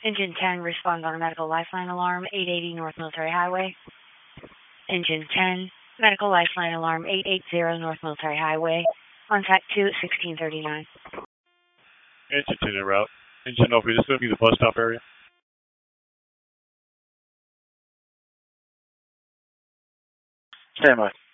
Engine 10, respond on a medical lifeline alarm, 880 North Military Highway. Engine 10, medical lifeline alarm, 880 North Military Highway. Contact 2 at 1639. Engine 10 en route. Engine over, this is going to be the bus stop area. Stand by.